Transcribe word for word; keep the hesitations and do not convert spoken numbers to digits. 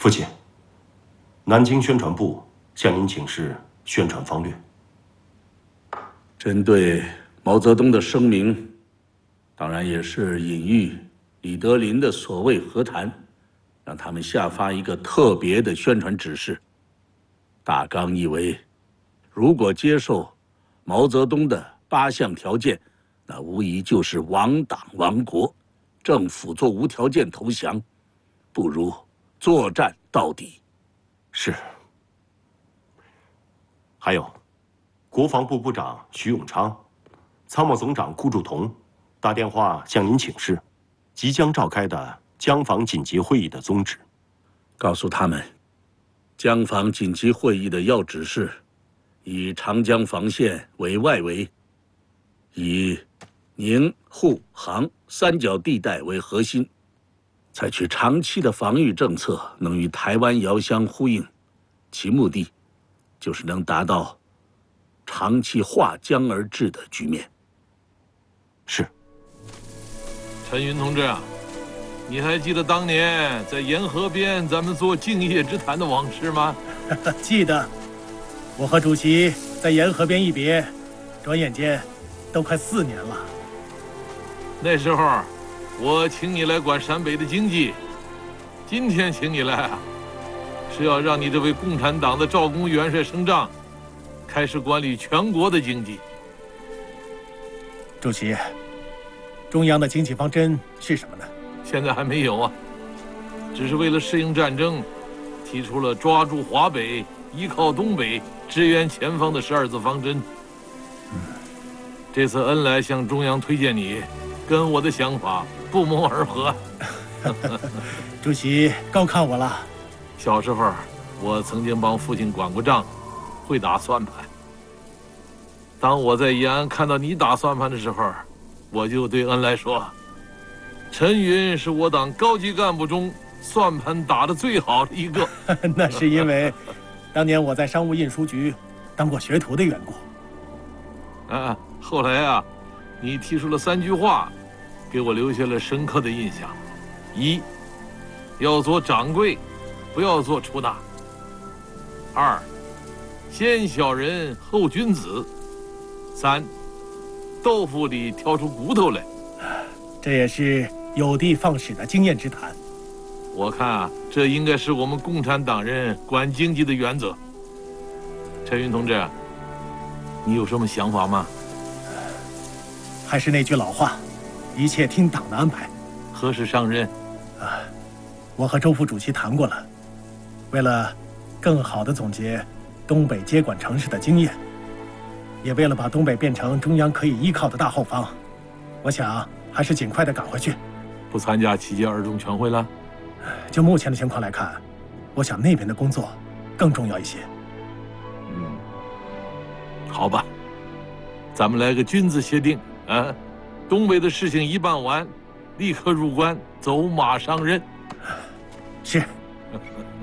父亲，南京宣传部向您请示宣传方略。 针对毛泽东的声明，当然也是隐喻李德林的所谓和谈，让他们下发一个特别的宣传指示。大纲意为，如果接受毛泽东的八项条件，那无疑就是亡党亡国，政府做无条件投降，不如作战到底。 是。还有，国防部部长徐永昌、参谋总长顾祝同打电话向您请示，即将召开的江防紧急会议的宗旨。 告诉他们，江防紧急会议的要旨是，以长江防线为外围，以宁沪杭三角地带为核心，采取长期的防御政策，能与台湾遥相呼应。其目的就是能达到长期划江而治的局面。 是。 陈云同志啊，你还记得当年在沿河边咱们做敬业之谈的往事吗？ 记得，我和主席在沿河边一别，转眼间都快四年了。 那时候我请你来管陕北的经济，今天请你来啊，是要让你这位共产党的赵公元帅升帐，开始管理全国的经济。 主席，中央的经济方针是什么呢？ 现在还没有啊，只是为了适应战争，提出了抓住华北、依靠东北、支援前方的十二字方针。嗯，这次恩来向中央推荐你，跟我的想法不谋而合。 主席高看我了。 小时候，我曾经帮父亲管过账，会打算盘。当我在延安看到你打算盘的时候，我就对恩来说：“陈云是我党高级干部中算盘打得最好的一个。” 那是因为当年我在商务印书局当过学徒的缘故。 啊，后来啊，你提出了三句话，给我留下了深刻的印象：一，要做掌柜，不要做出纳；二，先小人后君子；三，豆腐里挑出骨头来。 这也是有的放矢的经验之谈。 我看啊，这应该是我们共产党人管经济的原则。陈云同志，你有什么想法吗？ 还是那句老话，一切听党的安排。 何时上任？ 啊，我和周副主席谈过了，为了更好地总结东北接管城市的经验，也为了把东北变成中央可以依靠的大后方，我想还是尽快地赶回去。 不参加七届二中全会了？ 就目前的情况来看，我想那边的工作更重要一些。 嗯，好吧，咱们来个君子协定啊！东北的事情一办完，立刻入关，走马上任。 是。